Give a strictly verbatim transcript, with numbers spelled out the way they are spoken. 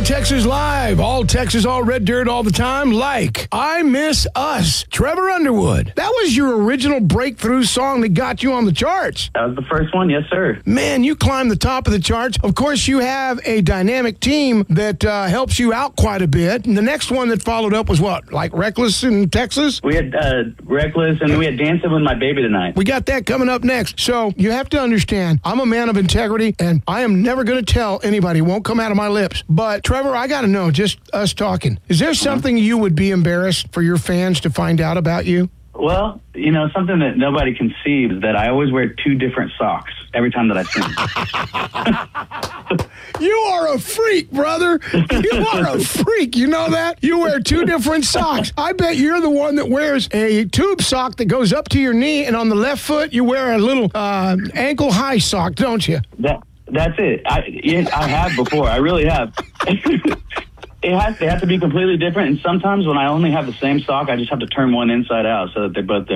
Texas Live. All Texas, all red dirt, all the time. Like, I Miss Us. Trevor Underwood. That was your original breakthrough song that got you on the charts. That was the first one, yes, sir. Man, you climbed the top of the charts. Of course, you have a dynamic team that uh, helps you out quite a bit. And the next one that followed up was what? Like Reckless in Texas? We had uh, Reckless, and then we had Dancing with My Baby tonight. We got that coming up next. So you have to understand, I'm a man of integrity, and I am never going to tell anybody. It won't come out of my lips. But, Trevor, I got to know, just us talking, is there something you would be embarrassed for your fans to find out about you? Well, you know, something that nobody can see is that I always wear two different socks every time that I sing. You are a freak, brother. You are a freak. You know that? You wear two different socks. I bet you're the one that wears a tube sock that goes up to your knee, and on the left foot, you wear a little uh, ankle-high sock, don't you? That That's it. I, yeah, I have before. I really have. It has, they have to be completely different, and sometimes when I only have the same sock, I just have to turn one inside out so that they're both different.